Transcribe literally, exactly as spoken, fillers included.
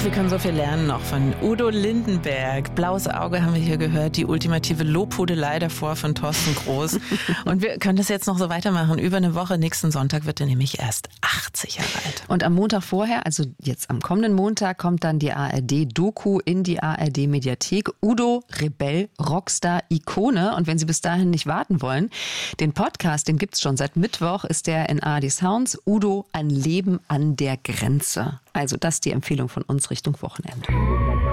wir können so viel lernen noch von Udo Lindenberg. Blaues Auge haben wir hier gehört, die ultimative Lobhudelei davor von Thorsten Groß. Und wir können das jetzt noch so weitermachen. Über eine Woche, nächsten Sonntag wird er nämlich erst achtzig Jahre alt. Und am Montag vorher, also jetzt am kommenden Montag, kommt dann die A R D-Doku in die A R D-Mediathek. Udo, Rebell, Rockstar, Ikone. Und wenn Sie bis dahin nicht warten wollen, den Podcast, den gibt's schon seit Mittwoch, ist der in A R D Sounds. Udo, ein Leben an der Grenze. Also das ist die Empfehlung von uns Richtung Wochenende.